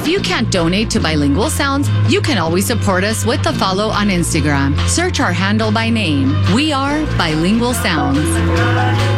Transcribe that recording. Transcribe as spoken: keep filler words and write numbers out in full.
If you can't donate to Bilingual Sounds, you can always support us with a follow on Instagram. Search our handle by name. We are Bilingual Sounds.